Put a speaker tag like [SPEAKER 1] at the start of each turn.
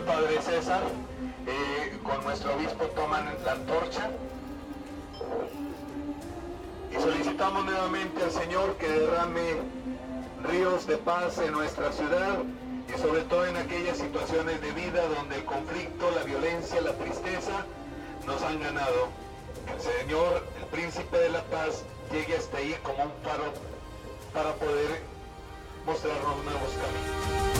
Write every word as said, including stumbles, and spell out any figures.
[SPEAKER 1] Padre César, eh, con nuestro obispo toman la antorcha y solicitamos nuevamente al Señor que derrame ríos de paz en nuestra ciudad y sobre todo en aquellas situaciones de vida donde el conflicto, la violencia, la tristeza nos han ganado. Que el Señor, el Príncipe de la Paz, llegue hasta ahí como un faro para poder mostrarnos nuevos caminos.